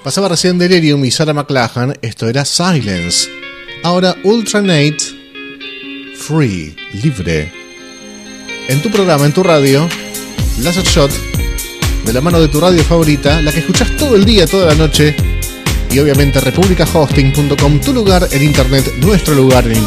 Pasaba recién Delirium y Sarah McLachlan, esto era Silence. Ahora Ultranate, Free, libre. En tu programa, en tu radio, Laser Shot, de la mano de tu radio favorita, la que escuchás todo el día, toda la noche. Y obviamente republicahosting.com, tu lugar en internet, nuestro lugar en internet.